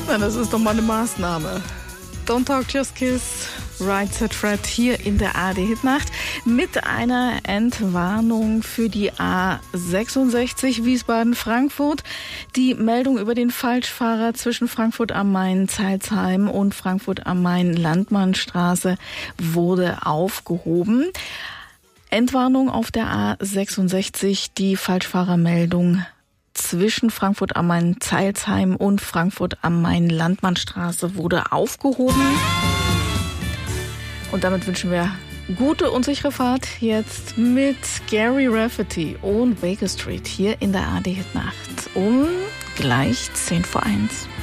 Na, das ist doch mal eine Maßnahme. Don't Talk, Just Kiss, Right Said Fred hier in der ARD-Hitnacht mit einer Entwarnung für die A66 Wiesbaden-Frankfurt. Die Meldung über den Falschfahrer zwischen Frankfurt am Main-Zeilsheim und Frankfurt am Main-Landmannstraße wurde aufgehoben. Entwarnung auf der A66, die Falschfahrermeldung zwischen Frankfurt am Main-Zeilsheim und Frankfurt am Main-Landmannstraße wurde aufgehoben. Und damit wünschen wir gute und sichere Fahrt jetzt mit Gary Rafferty und Baker Street hier in der ARD-Hitnacht um gleich 10 vor 1.